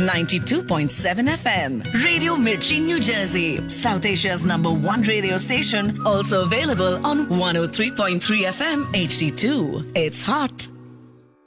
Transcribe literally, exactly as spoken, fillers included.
ninety-two point seven F M. Radio Mirchi, New Jersey. South Asia's number one radio station. Also available on one oh three point three F M H D two. It's hot.